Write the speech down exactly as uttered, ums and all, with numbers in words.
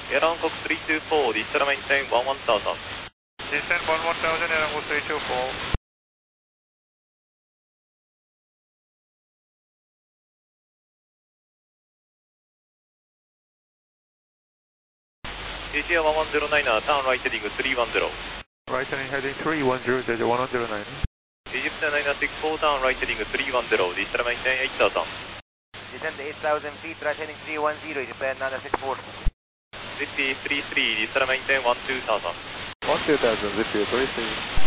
Air Bangkok three two four, descend maintain one one thousand. Descend one one thousand, Air Bangkok three two four. A T R one one zero nine, turn right heading three one zero. Right turning heading three one zero, J J one one zero nine. Egypt nine six four, turn right heading three one zero, descend maintain eight thousand. Descend eight thousand feet, right heading three one zero, Egypt nine six four. Zippy three three, descend maintain one two thousand. one two thousand, Zippy three three.